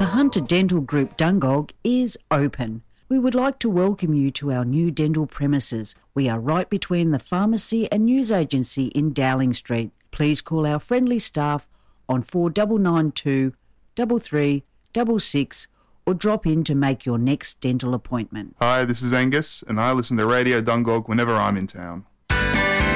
The Hunter Dental Group Dungog is open. We would like to welcome you to our new dental premises. We are right between the pharmacy and news agency in Dowling Street. Please call our friendly staff on 4992 3366 or drop in to make your next dental appointment. Hi, this is Angus, and I listen to Radio Dungog whenever I'm in town.